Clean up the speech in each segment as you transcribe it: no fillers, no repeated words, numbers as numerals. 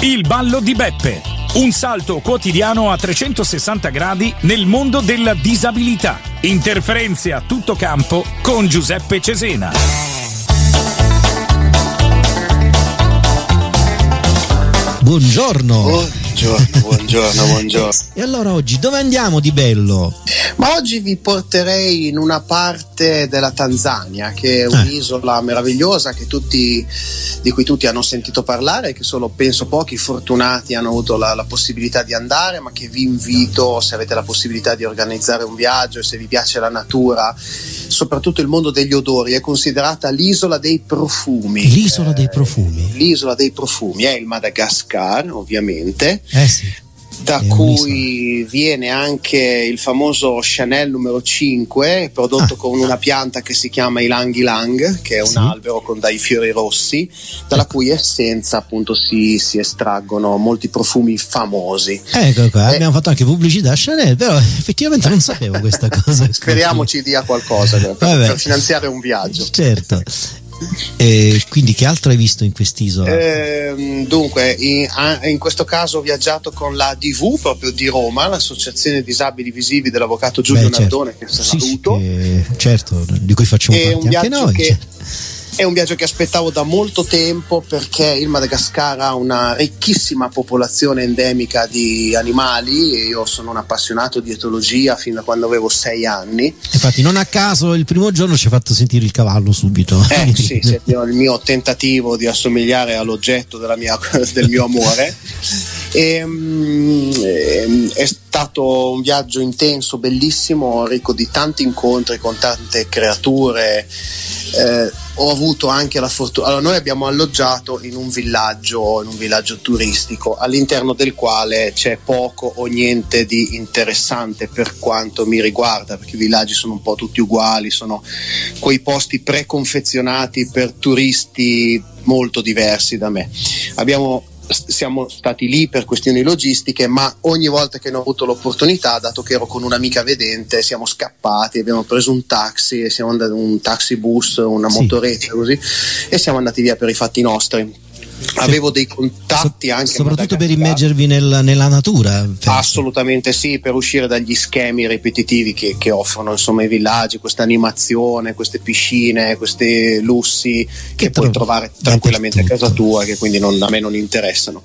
Il ballo di Beppe. Un salto quotidiano a 360 gradi nel mondo della disabilità. Interferenze a tutto campo con Giuseppe Cesena. Buongiorno. Buongiorno. E allora oggi dove andiamo di bello? Ma oggi vi porterei in una parte della Tanzania, che è un'isola meravigliosa di cui tutti hanno sentito parlare, che solo penso pochi fortunati hanno avuto la possibilità di andare, ma che vi invito, se avete la possibilità di organizzare un viaggio e se vi piace la natura, soprattutto il mondo degli odori. È considerata l'isola dei profumi. L'isola dei profumi. L'isola dei profumi è il Madagascar, ovviamente. Sì. Da cui viene anche il famoso Chanel numero 5, prodotto con una pianta che si chiama Ylang Ylang, che è un albero con dai fiori rossi, dalla cui essenza appunto si estraggono molti profumi famosi. Ecco qua, abbiamo fatto anche pubblicità a Chanel, però effettivamente non sapevo questa cosa. Speriamo ci dia qualcosa per finanziare un viaggio. Certo. Quindi che altro hai visto in quest'isola? Dunque in questo caso ho viaggiato con la DV proprio di Roma, l'Associazione Disabili Visivi dell'avvocato Giulio Nardone, che saluto. Certo, di cui facciamo parte anche noi. È un viaggio che aspettavo da molto tempo, perché il Madagascar ha una ricchissima popolazione endemica di animali e io sono un appassionato di etologia fin da quando avevo 6 anni. Infatti non a caso il primo giorno ci ha fatto sentire il cavallo subito. Sì, il mio tentativo di assomigliare all'oggetto del mio amore. È stato un viaggio intenso, bellissimo, ricco di tanti incontri con tante creature. Ho avuto anche la fortuna. Allora, noi abbiamo alloggiato in un villaggio turistico, all'interno del quale c'è poco o niente di interessante per quanto mi riguarda, perché i villaggi sono un po' tutti uguali, sono quei posti preconfezionati per turisti molto diversi da me. Siamo stati lì per questioni logistiche, ma ogni volta che ne ho avuto l'opportunità, dato che ero con un'amica vedente, siamo scappati, abbiamo preso un taxi, siamo andati un taxibus, una motoretta così, e siamo andati via per i fatti nostri. Avevo dei contatti anche soprattutto per immergervi nella natura. Penso. Assolutamente sì, per uscire dagli schemi ripetitivi che offrono insomma i villaggi, questa animazione, queste piscine, questi lussi che puoi trovare tranquillamente a casa tua, che quindi a me non interessano.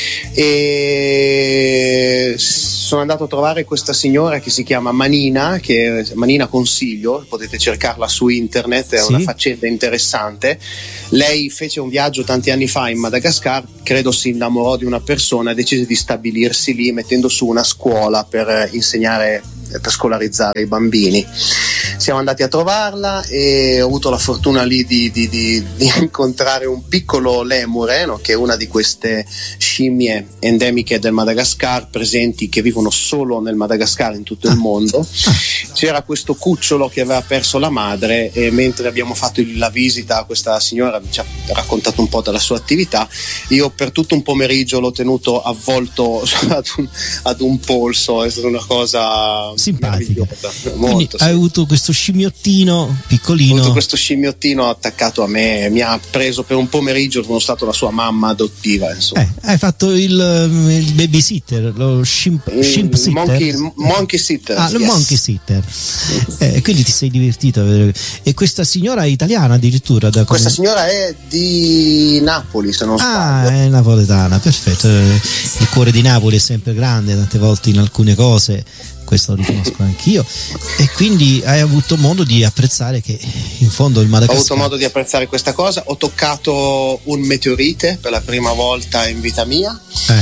E sono andato a trovare questa signora che si chiama Manina, Manina Consiglio, potete cercarla su internet, è una faccenda interessante. Lei fece un viaggio tanti anni fa in Madagascar, credo si innamorò di una persona e decise di stabilirsi lì, mettendo su una scuola per insegnare, per scolarizzare i bambini. Siamo andati a trovarla e ho avuto la fortuna lì di incontrare un piccolo lemure, no? Che è una di queste scimmie endemiche del Madagascar, presenti, che vivono solo nel Madagascar, in tutto il mondo. C'era questo cucciolo che aveva perso la madre, e mentre abbiamo fatto la visita a questa signora, ci ha raccontato un po' della sua attività, io per tutto un pomeriggio l'ho tenuto avvolto ad un polso. È stata una cosa simpatica. Quindi hai avuto questo scimmiottino piccolino. Ho avuto questo scimmiottino attaccato a me, mi ha preso per un pomeriggio, sono stato la sua mamma adottiva, insomma. Hai fatto il babysitter, lo shimp sitter? Monkey sitter. Lo monkey sitter. Quindi ti sei divertito. E questa signora è italiana addirittura? Questa signora è di Napoli, se non sbaglio. È napoletana, perfetto. Il cuore di Napoli è sempre grande, tante volte in alcune cose, questo lo riconosco anch'io. E quindi hai avuto modo di apprezzare che in fondo il Madagascar. Ho avuto modo di apprezzare questa cosa. Ho toccato un meteorite per la prima volta in vita mia.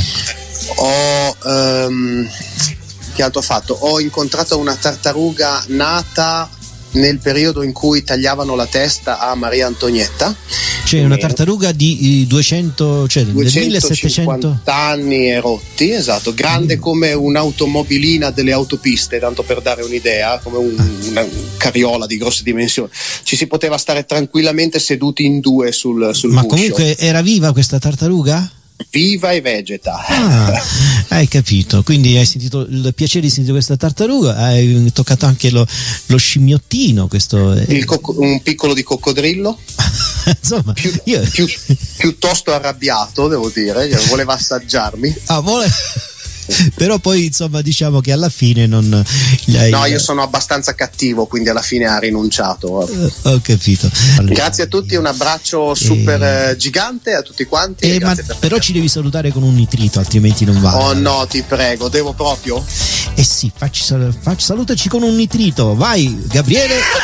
Che altro ho fatto? Ho incontrato una tartaruga nata nel periodo in cui tagliavano la testa a Maria Antonietta. C'è una tartaruga di 200, cioè del 1700 anni e rotti, esatto, grande come un'automobilina delle autopiste, tanto per dare un'idea, come una carriola di grosse dimensioni. Ci si poteva stare tranquillamente seduti in due sul Ma guscio. comunque era viva questa tartaruga? Viva e vegeta. Hai capito, quindi hai sentito il piacere di sentire questa tartaruga, hai toccato anche lo scimmiottino, questo un piccolo di coccodrillo. insomma, piuttosto arrabbiato, devo dire, voleva assaggiarmi. Però poi insomma diciamo che alla fine non no, io sono abbastanza cattivo, quindi alla fine ha rinunciato. Ho capito. Grazie a tutti, un abbraccio super gigante a tutti quanti. Però ci devi salutare con un nitrito, altrimenti non va. Oh no, ti prego, devo proprio? Sì, salutaci con un nitrito, vai Gabriele.